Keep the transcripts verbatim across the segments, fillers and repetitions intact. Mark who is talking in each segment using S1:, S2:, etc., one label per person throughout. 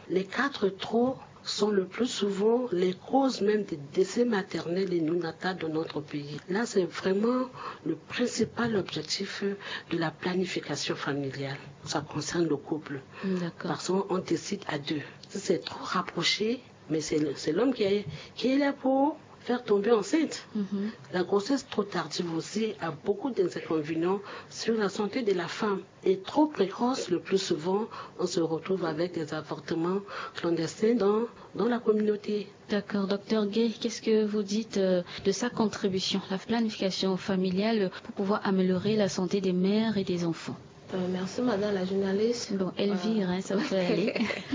S1: Les quatre trop sont le plus souvent les causes même des décès maternels et néonatals de notre pays. Là, c'est vraiment le principal objectif de la planification familiale. Ça concerne le couple.
S2: D'accord.
S1: Parce qu'on décide à deux. Si c'est trop rapproché, mais c'est l'homme qui est, qui est là pour faire tomber enceinte. Mm-hmm. La grossesse trop tardive aussi a beaucoup d'inconvénients sur la santé de la femme. Et trop précoce, le plus souvent, on se retrouve avec des avortements clandestins dans, dans la communauté.
S2: D'accord. Docteur Gay, qu'est-ce que vous dites euh, de sa contribution, la planification familiale, pour pouvoir améliorer la santé des mères et des enfants?
S3: Euh, merci madame la journaliste.
S2: Bon, Elvire, euh... hein, ça peut aller.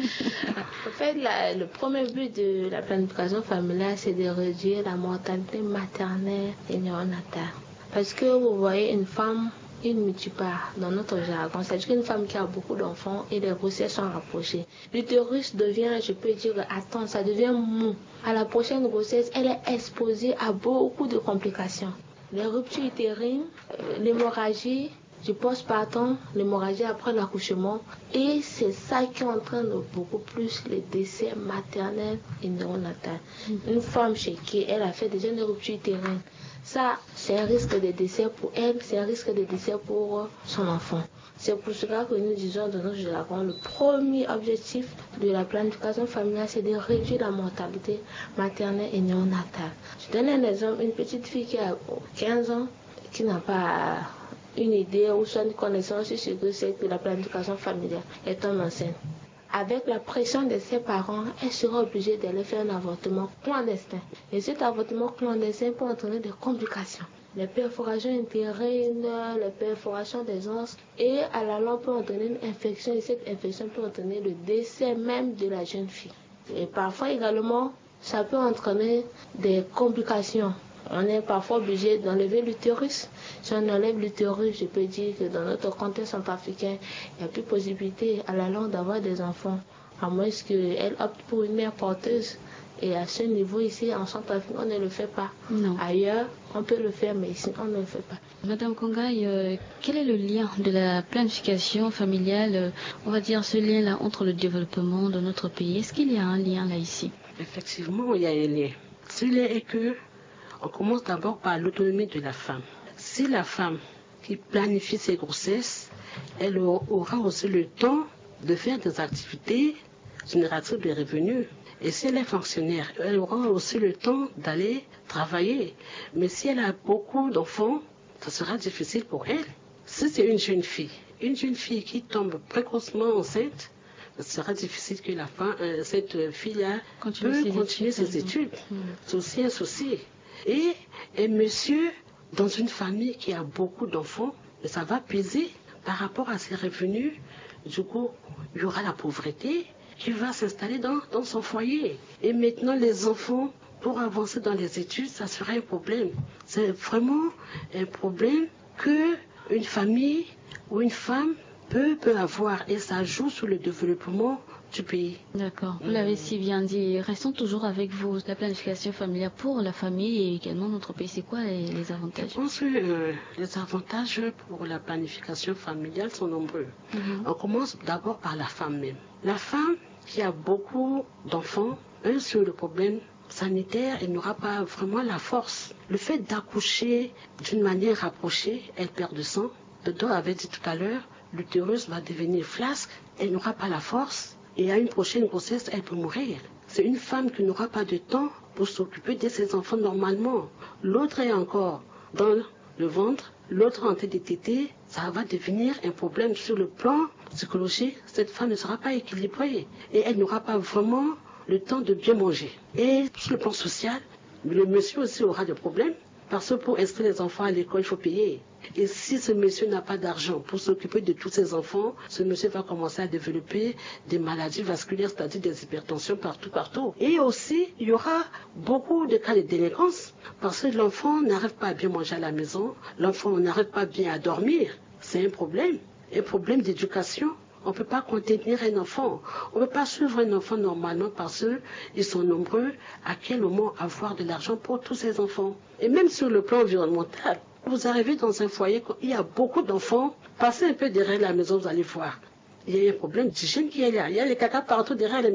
S3: En fait, la, le premier but de la planification familiale, c'est de réduire la mortalité maternelle et néonatale. Parce que vous voyez, une femme, une multipart dans notre jargon, c'est-à-dire qu'une femme qui a beaucoup d'enfants et les grossesses sont rapprochées. L'utérus devient, je peux dire, attends, ça devient mou. À la prochaine grossesse, elle est exposée à beaucoup de complications. Les ruptures utérines, euh, l'hémorragie, du postpartum, l'hémorragie après l'accouchement, et c'est ça qui entraîne beaucoup plus les décès maternels et néonatals. Mm-hmm. Une femme chez qui elle a fait déjà une rupture utérine, ça c'est un risque de décès pour elle, c'est un risque de décès pour son enfant. C'est pour cela que nous disons dans notre jargon, le premier objectif de la planification familiale, c'est de réduire la mortalité maternelle et néonatale. Je donne un exemple, une petite fille qui a quinze ans, qui n'a pas une idée ou soit une connaissance sur ce que c'est que la planification familiale, est tombe enceinte. Avec la pression de ses parents, elle sera obligée d'aller faire un avortement clandestin. Et cet avortement clandestin peut entraîner des complications. Les perforations utérines, les perforations des os, et à la longue peut entraîner une infection, et cette infection peut entraîner le décès même de la jeune fille. Et parfois également, ça peut entraîner des complications. On est parfois obligé d'enlever l'utérus. Si on enlève l'utérus, je peux dire que dans notre contexte centrafricain, il n'y a plus possibilité à la longue d'avoir des enfants, à moins qu'elle opte pour une mère porteuse. Et à ce niveau ici, en Centrafrique, on ne le fait pas.
S2: Non.
S3: Ailleurs, on peut le faire, mais ici, on ne le fait pas.
S2: Madame Kongaï, euh, quel est le lien de la planification familiale, euh, on va dire ce lien-là entre le développement de notre pays? Est-ce qu'il y a un lien là ici?
S1: Effectivement, il y a un lien. Ce lien est que on commence d'abord par l'autonomie de la femme. Si la femme qui planifie ses grossesses, elle aura aussi le temps de faire des activités génératrices de revenus. Et si elle est fonctionnaire, elle aura aussi le temps d'aller travailler. Mais si elle a beaucoup d'enfants, ça sera difficile pour elle. Si c'est une jeune fille, une jeune fille qui tombe précocement enceinte, ce sera difficile que la femme, euh, cette fille-là peut continuer ses études. Mmh. C'est aussi un souci. Et un monsieur dans une famille qui a beaucoup d'enfants, ça va peser par rapport à ses revenus. Du coup, il y aura la pauvreté qui va s'installer dans, dans son foyer. Et maintenant, les enfants, pour avancer dans les études, ça serait un problème. C'est vraiment un problème qu'une famille ou une femme peut, peut avoir. Et ça joue sur le développement du pays.
S2: D'accord. Vous l'avez si bien dit. Restons toujours avec vous. La planification familiale pour la famille et également notre pays, c'est quoi les, les avantages?
S1: Je pense que euh, les avantages pour la planification familiale sont nombreux. Mm-hmm. On commence d'abord par la femme même. La femme qui a beaucoup d'enfants, un sur le problème sanitaire, elle n'aura pas vraiment la force. Le fait d'accoucher d'une manière rapprochée, elle perd de sang. Le docteur avait dit tout à l'heure, l'utérus va devenir flasque, elle n'aura pas la force. Et à une prochaine grossesse, elle peut mourir. C'est une femme qui n'aura pas de temps pour s'occuper de ses enfants normalement. L'autre est encore dans le ventre, l'autre en train de téter. Ça va devenir un problème sur le plan psychologique. Cette femme ne sera pas équilibrée et elle n'aura pas vraiment le temps de bien manger. Et sur le plan social, le monsieur aussi aura des problèmes. Parce que pour inscrire les enfants à l'école, il faut payer. Et si ce monsieur n'a pas d'argent pour s'occuper de tous ses enfants, ce monsieur va commencer à développer des maladies vasculaires, c'est-à-dire des hypertensions partout, partout. Et aussi, il y aura beaucoup de cas de délinquance. Parce que l'enfant n'arrive pas à bien manger à la maison, l'enfant n'arrive pas bien à dormir. C'est un problème, un problème d'éducation. On ne peut pas contenir un enfant. On ne peut pas suivre un enfant normalement parce qu'ils sont nombreux. À quel moment avoir de l'argent pour tous ces enfants? Et même sur le plan environnemental, vous arrivez dans un foyer, il y a beaucoup d'enfants. Passez un peu derrière la maison, vous allez voir. Il y a un problème d'hygiène qui est là. Il y a les caca partout derrière la maison.